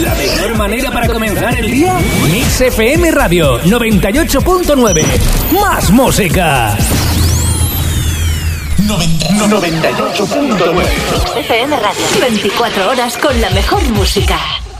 La mejor manera para comenzar el día. Mix FM Radio 98.9. Más música. 98.9. Mix FM Radio. 24 horas con la mejor música.